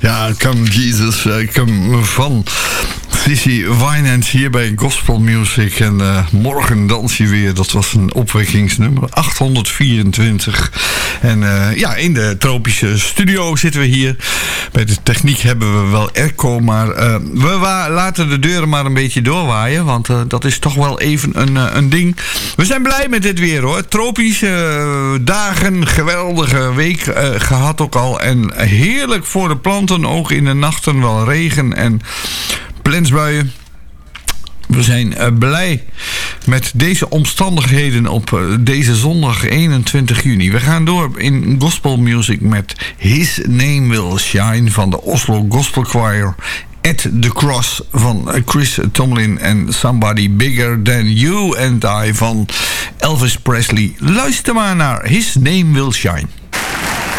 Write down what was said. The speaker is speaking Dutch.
Ja, Come Jesus, Come van Cissy Winans hier bij Gospel Music. En morgen dans je weer. Dat was een opwekkingsnummer 824. En in de tropische studio zitten we hier. Bij de techniek hebben we wel airco, maar we laten de deuren maar een beetje doorwaaien. Want dat is toch wel even een ding. We zijn blij met dit weer hoor. Tropische dagen, geweldige week gehad ook al. En heerlijk voor de planten, ook in de nachten wel regen en plensbuien. We zijn blij met deze omstandigheden op deze zondag 21 juni. We gaan door in gospel music met His Name Will Shine van de Oslo Gospel Choir. At the Cross van Chris Tomlin en Somebody Bigger Than You and I van Elvis Presley. Luister maar naar His Name Will Shine.